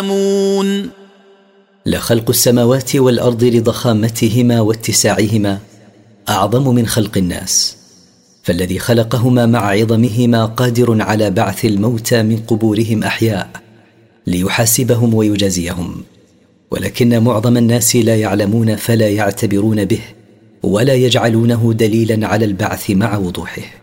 لخلق السماوات والأرض لضخامتهما واتساعهما أعظم من خلق الناس، فالذي خلقهما مع عظمهما قادر على بعث الموتى من قبورهم أحياء ليحاسبهم ويجازيهم، ولكن معظم الناس لا يعلمون فلا يعتبرون به ولا يجعلونه دليلا على البعث مع وضوحه.